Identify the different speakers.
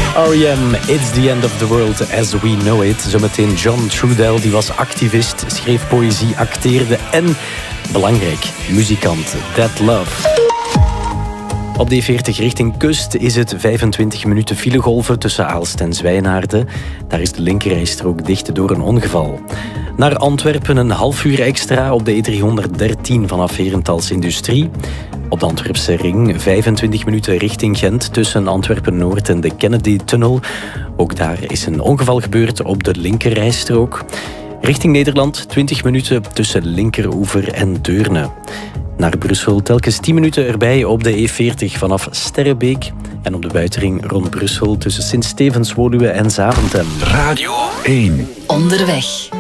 Speaker 1: R.E.M. It's the end of the world as we know it. Zometeen John Trudell, die was activist, schreef poëzie, acteerde en, belangrijk, muzikant. That Love. Op de E40 richting kust is het 25 minuten filegolven tussen Aalst en Zwijnaarden. Daar is de linkerrijstrook dicht door een ongeval. Naar Antwerpen een half uur extra op de E313 vanaf Herentals Industrie. Op de Antwerpse ring 25 minuten richting Gent tussen Antwerpen-Noord en de Kennedy-tunnel. Ook daar is een ongeval gebeurd op de linkerrijstrook. Richting Nederland 20 minuten tussen Linkeroever en Deurne. Naar Brussel telkens 10 minuten erbij op de E40 vanaf Sterrebeek. En op de buitenring rond Brussel tussen Sint-Stevens-Woluwe en Zaventem.
Speaker 2: Radio 1.
Speaker 3: Onderweg.